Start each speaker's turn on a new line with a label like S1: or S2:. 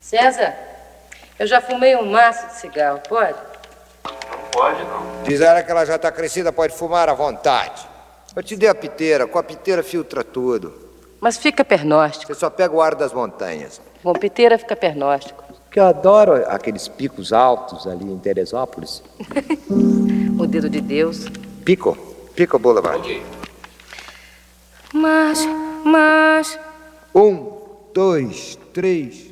S1: César, eu já fumei um maço de cigarro, pode?
S2: Não pode, não.
S3: Diz ela que ela já está crescida, pode fumar à vontade. Eu te dei a piteira, com a piteira filtra tudo.
S1: Mas fica pernóstico.
S3: Você só pega o ar das montanhas.
S1: Com piteira fica pernóstico.
S3: Que eu adoro aqueles picos altos ali em Teresópolis.
S1: O dedo de Deus.
S3: Pico Boulevard.
S2: Ok.
S1: Mas...
S3: 1, 2, 3...